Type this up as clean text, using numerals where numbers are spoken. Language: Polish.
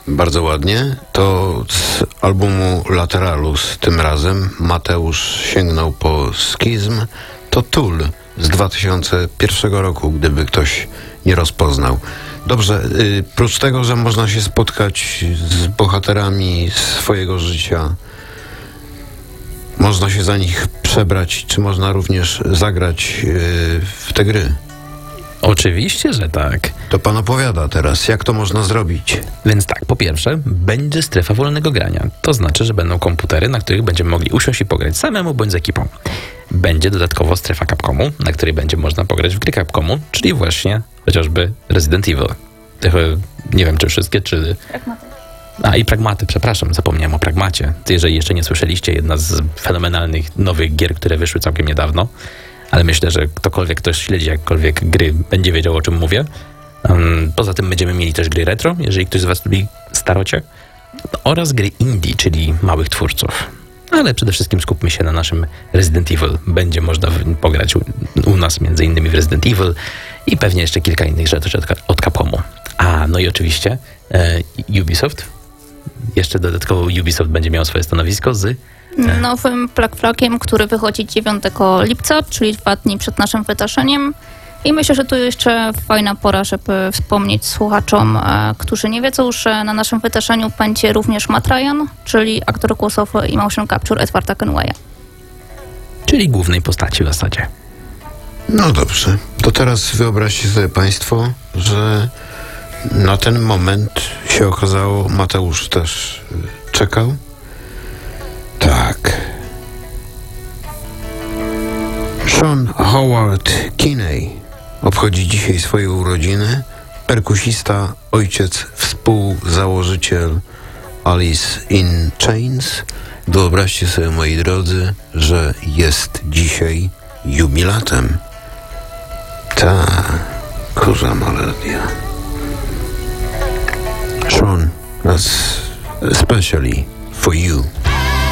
Bardzo ładnie. To z albumu Lateralus tym razem Mateusz sięgnął po Schizm. To Tool z 2001 roku, gdyby ktoś nie rozpoznał. Dobrze, prócz tego, że można się spotkać z bohaterami swojego życia, można się za nich przebrać, czy można również zagrać w te gry? Oczywiście, że tak. To pan opowiada teraz, jak to można zrobić? Więc tak, po pierwsze, będzie strefa wolnego grania. To znaczy, że będą komputery, na których będziemy mogli usiąść i pograć samemu bądź z ekipą. Będzie dodatkowo strefa Capcomu, na której będzie można pograć w gry Capcomu, czyli właśnie chociażby Resident Evil. Nie wiem, czy wszystkie, czy... I Pragmaty, przepraszam, zapomniałem o Pragmacie. Jeżeli jeszcze nie słyszeliście, jedna z fenomenalnych nowych gier, które wyszły całkiem niedawno, ale myślę, że ktokolwiek, kto śledzi jakkolwiek gry, będzie wiedział, o czym mówię. Poza tym będziemy mieli też gry retro, jeżeli ktoś z was lubi starocie, oraz gry indie, czyli małych twórców. Ale przede wszystkim skupmy się na naszym Resident Evil. Będzie można pograć u nas między innymi w Resident Evil i pewnie jeszcze kilka innych rzeczy od Capcomu. No i oczywiście Ubisoft. Jeszcze dodatkowo Ubisoft będzie miał swoje stanowisko z nowym Black Flagiem, który wychodzi 9 lipca, czyli 2 dni przed naszym wydarzeniem. I myślę, że tu jeszcze fajna pora, żeby wspomnieć słuchaczom, którzy nie wiedzą, że na naszym wydarzeniu będzie również Matt Ryan, czyli aktor głosowy i motion capture Edwarda Kenwaya. Czyli głównej postaci w zasadzie. No dobrze. To teraz wyobraźcie sobie państwo, że na ten moment się okazało, Mateusz też czekał. Tak. Sean Howard Kinney obchodzi dzisiaj swoje urodziny. Perkusista, ojciec, współzałożyciel Alice in Chains. Wyobraźcie sobie, moi drodzy, że jest dzisiaj jubilatem. Ta kurza melodia. Sean, that's especially for you.